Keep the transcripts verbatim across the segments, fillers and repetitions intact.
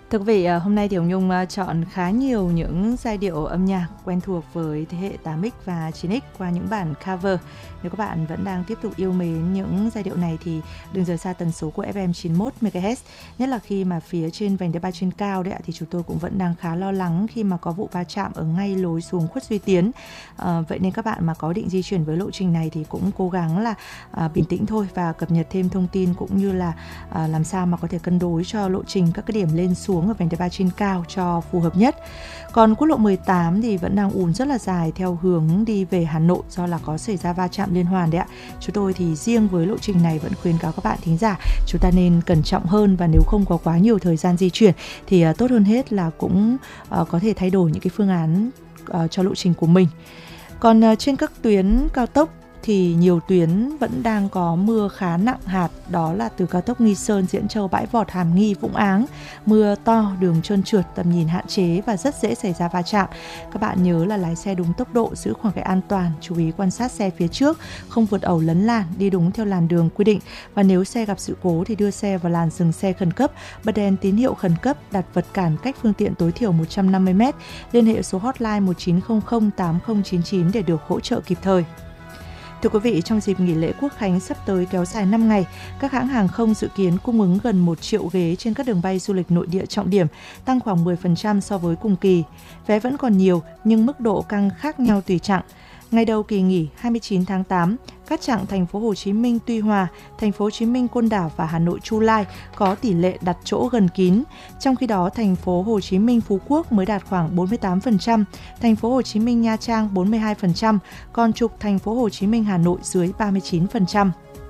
Thưa quý vị, hôm nay thì Hồng Nhung chọn khá nhiều những giai điệu âm nhạc quen thuộc với thế hệ tám x và chín x qua những bản cover. Nếu các bạn vẫn đang tiếp tục yêu mến những giai điệu này thì đừng rời xa tần số của ép em chín mươi mốt mê ga héc. Nhất là khi mà phía trên vành đai ba trên cao đấy ạ, thì chúng tôi cũng vẫn đang khá lo lắng khi mà có vụ va chạm ở ngay lối xuống Khuất Duy Tiến. À, vậy nên các bạn mà có định di chuyển với lộ trình này thì cũng cố gắng là à, bình tĩnh thôi và cập nhật thêm thông tin cũng như là à, làm sao mà có thể cân đối cho lộ trình các cái điểm lên xuống ở vành đai ba trên cao cho phù hợp nhất. Còn quốc lộ mười tám thì vẫn đang ùn rất là dài theo hướng đi về Hà Nội do là có xảy ra va chạm liên hoàn đấy ạ. Chúng tôi thì riêng với lộ trình này vẫn khuyến cáo các bạn thính giả chúng ta nên cẩn trọng hơn, và nếu không có quá nhiều thời gian di chuyển thì uh, tốt hơn hết là cũng uh, có thể thay đổi những cái phương án uh, cho lộ trình của mình. Còn uh, trên các tuyến cao tốc thì nhiều tuyến vẫn đang có mưa khá nặng hạt, đó là từ cao tốc Nghi Sơn, Diễn Châu, Bãi Vọt, Hàm Nghi, Vũng Áng. Mưa to, đường trơn trượt, tầm nhìn hạn chế và rất dễ xảy ra va chạm. Các bạn nhớ là lái xe đúng tốc độ, giữ khoảng cách an toàn, chú ý quan sát xe phía trước, không vượt ẩu lấn làn, đi đúng theo làn đường quy định. Và nếu xe gặp sự cố thì đưa xe vào làn dừng xe khẩn cấp, bật đèn tín hiệu khẩn cấp, đặt vật cản cách phương tiện tối thiểu một trăm năm mươi mét. Liên hệ số hotline một chín không không tám không chín chín để được hỗ trợ kịp thời. Thưa quý vị, trong dịp nghỉ lễ Quốc khánh sắp tới kéo dài năm ngày, các hãng hàng không dự kiến cung ứng gần một triệu ghế trên các đường bay du lịch nội địa trọng điểm, tăng khoảng mười phần trăm so với cùng kỳ. Vé vẫn còn nhiều nhưng mức độ căng khác nhau tùy chặng. Ngày đầu kỳ nghỉ hai mươi chín tháng tám, các chặng thành phố Hồ Chí Minh Tuy Hòa, thành phố Hồ Chí Minh Côn Đảo và Hà Nội Chu Lai có tỷ lệ đặt chỗ gần kín. Trong khi đó, thành phố Hồ Chí Minh Phú Quốc mới đạt khoảng bốn mươi tám phần trăm, thành phố Hồ Chí Minh Nha Trang bốn mươi hai phần trăm, còn trục thành phố Hồ Chí Minh Hà Nội dưới ba mươi chín phần trăm.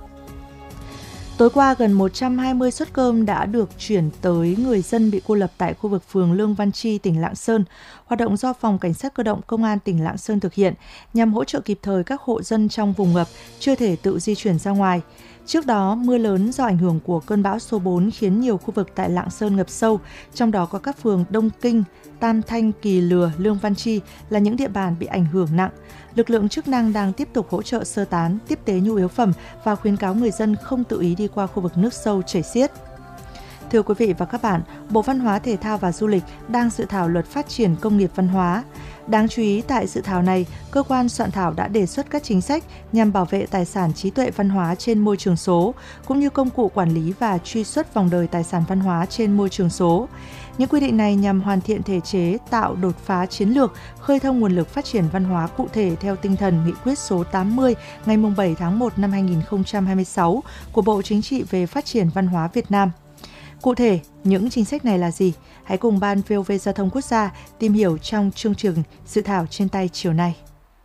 Tối qua, gần một trăm hai mươi suất cơm đã được chuyển tới người dân bị cô lập tại khu vực phường Lương Văn Chi, tỉnh Lạng Sơn. Hoạt động do Phòng Cảnh sát Cơ động Công an tỉnh Lạng Sơn thực hiện nhằm hỗ trợ kịp thời các hộ dân trong vùng ngập, chưa thể tự di chuyển ra ngoài. Trước đó, mưa lớn do ảnh hưởng của cơn bão số bốn khiến nhiều khu vực tại Lạng Sơn ngập sâu, trong đó có các phường Đông Kinh, Tam Thanh, Kỳ Lừa, Lương Văn Chi là những địa bàn bị ảnh hưởng nặng. Lực lượng chức năng đang tiếp tục hỗ trợ sơ tán, tiếp tế nhu yếu phẩm và khuyến cáo người dân không tự ý đi qua khu vực nước sâu chảy xiết. Thưa quý vị và các bạn, Bộ Văn hóa, Thể thao và Du lịch đang dự thảo luật phát triển công nghiệp văn hóa. Đáng chú ý tại dự thảo này, cơ quan soạn thảo đã đề xuất các chính sách nhằm bảo vệ tài sản trí tuệ văn hóa trên môi trường số, cũng như công cụ quản lý và truy xuất vòng đời tài sản văn hóa trên môi trường số. Những quy định này nhằm hoàn thiện thể chế, tạo đột phá chiến lược, khơi thông nguồn lực phát triển văn hóa cụ thể theo tinh thần nghị quyết số tám mươi ngày bảy tháng một năm hai nghìn không trăm hai mươi sáu của Bộ Chính trị về phát triển văn hóa Việt Nam. Cụ thể, những chính sách này là gì? Hãy cùng Ban vê o vê Giao thông Quốc gia tìm hiểu trong chương trình dự thảo trên tay chiều nay.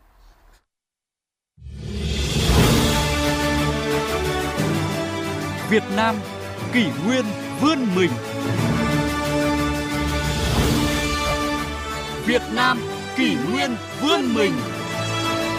Việt Nam kỷ nguyên vươn mình. Việt Nam kỷ nguyên vươn mình.